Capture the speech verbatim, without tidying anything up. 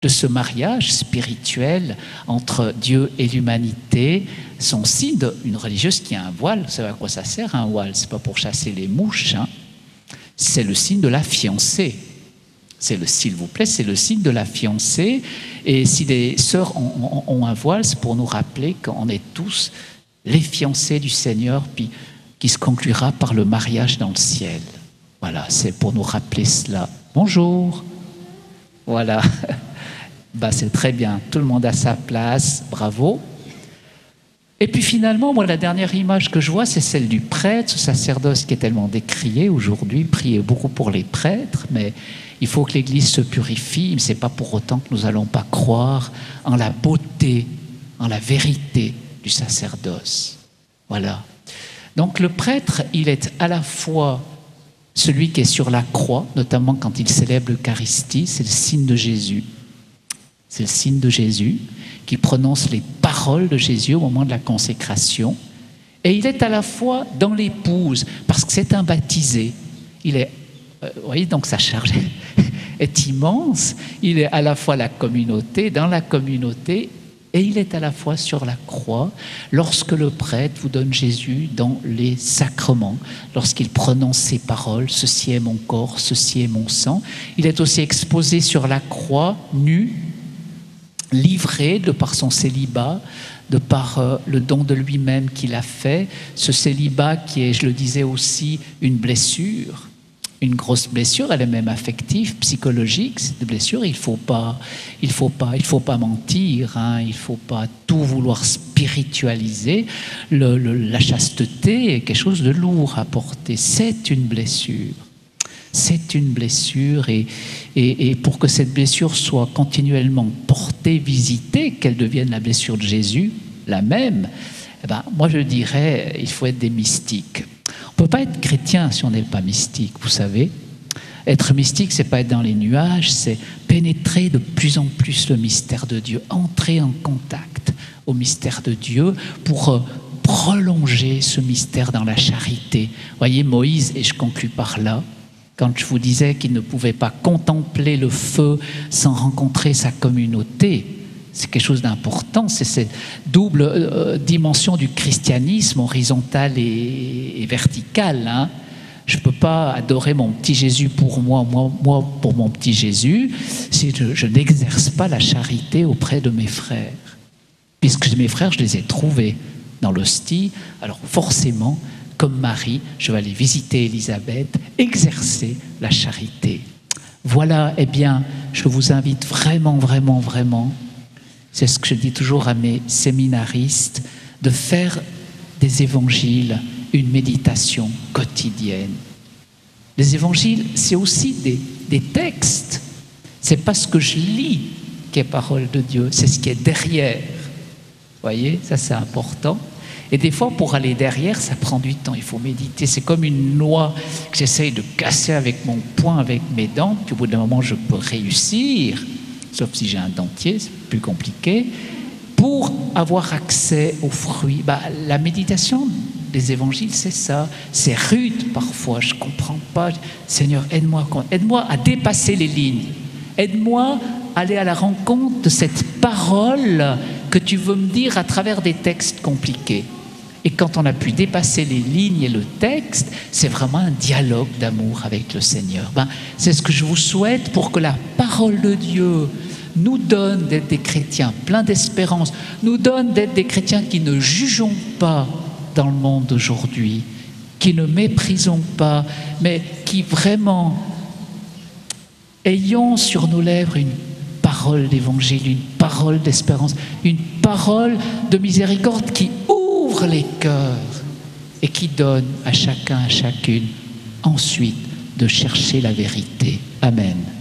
de ce mariage spirituel entre Dieu et l'humanité, sont signe d'une religieuse qui a un voile. Vous savez à quoi ça sert un voile? C'est pas pour chasser les mouches, hein. C'est le signe de la fiancée. C'est le, s'il vous plaît, c'est le signe de la fiancée. Et si les sœurs ont, ont, ont un voile, c'est pour nous rappeler qu'on est tous les fiancés du Seigneur, puis qui se conclura par le mariage dans le ciel. Voilà, c'est pour nous rappeler cela. Bonjour. Voilà. Ben, c'est très bien. Tout le monde à sa place. Bravo. Et puis finalement, moi, la dernière image que je vois, c'est celle du prêtre, ce sacerdoce qui est tellement décrié aujourd'hui. Priez beaucoup pour les prêtres, mais il faut que l'Église se purifie. Mais ce n'est pas pour autant que nous n'allons pas croire en la beauté, en la vérité du sacerdoce. Voilà. Donc le prêtre, il est à la fois celui qui est sur la croix, notamment quand il célèbre l'Eucharistie, c'est le signe de Jésus. C'est le signe de Jésus qui prononce les paroles de Jésus au moment de la consécration. Et il est à la fois dans l'épouse, parce que c'est un baptisé. Il est, euh, vous voyez, donc sa charge est immense. Il est à la fois la communauté, dans la communauté, et il est à la fois sur la croix lorsque le prêtre vous donne Jésus dans les sacrements, lorsqu'il prononce ces paroles, « Ceci est mon corps, ceci est mon sang ». Il est aussi exposé sur la croix, nu, livré de par son célibat, de par euh, le don de lui-même qu'il a fait, ce célibat qui est, je le disais aussi, une blessure, une grosse blessure, elle est même affective, psychologique, cette blessure, il faut pas, il faut pas, il faut pas mentir, hein, il faut pas tout vouloir spiritualiser. Le, le, la chasteté est quelque chose de lourd à porter, c'est une blessure. C'est une blessure et, et, et pour que cette blessure soit continuellement portée, visitée, qu'elle devienne la blessure de Jésus, la même, eh ben, moi je dirais il faut être des mystiques. On ne peut pas être chrétien si on n'est pas mystique, vous savez. Être mystique, c'est pas être dans les nuages, c'est pénétrer de plus en plus le mystère de Dieu, entrer en contact au mystère de Dieu pour euh, prolonger ce mystère dans la charité. Vous voyez, Moïse, et je conclus par là, quand je vous disais qu'il ne pouvait pas contempler le feu sans rencontrer sa communauté, c'est quelque chose d'important, c'est cette double euh, dimension du christianisme, horizontale et, et verticale. Hein. Je ne peux pas adorer mon petit Jésus pour moi, moi, moi pour mon petit Jésus, si je, je n'exerce pas la charité auprès de mes frères. Puisque mes frères, je les ai trouvés dans l'hostie, alors forcément, comme Marie, je vais aller visiter Élisabeth, exercer la charité. Voilà, eh bien, je vous invite vraiment, vraiment, vraiment, c'est ce que je dis toujours à mes séminaristes, de faire des évangiles une méditation quotidienne. Les évangiles, c'est aussi des, des textes. C'est pas ce que je lis qui est parole de Dieu, c'est ce qui est derrière. Vous voyez, ça c'est important. Et des fois, pour aller derrière, ça prend du temps. Il faut méditer. C'est comme une noix que j'essaye de casser avec mon poing, avec mes dents. Puis au bout d'un moment, je peux réussir, sauf si j'ai un dentier, c'est plus compliqué. Pour avoir accès aux fruits, bah, la méditation des évangiles, c'est ça. C'est rude parfois, je ne comprends pas. Seigneur, aide-moi, aide-moi à dépasser les lignes. Aide-moi à aller à la rencontre de cette parole que tu veux me dire à travers des textes compliqués. Et quand on a pu dépasser les lignes et le texte, c'est vraiment un dialogue d'amour avec le Seigneur. Ben, c'est ce que je vous souhaite pour que la parole de Dieu nous donne d'être des chrétiens pleins d'espérance, nous donne d'être des chrétiens qui ne jugeons pas dans le monde d'aujourd'hui, qui ne méprisons pas, mais qui vraiment ayons sur nos lèvres une parole d'évangile, une parole d'espérance, une parole de miséricorde qui ouvre les cœurs et qui donne à chacun, à chacune, ensuite de chercher la vérité. Amen.